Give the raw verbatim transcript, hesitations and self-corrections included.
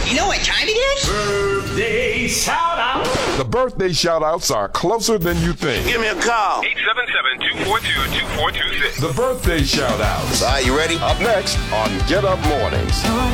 You know what time it is? Birthday shout-out. The birthday shout-outs are closer than you think. Give me a call. eight seven seven, two four two, two four two six. The birthday shout-outs. All right, you ready? Up next on Get Up Mornings.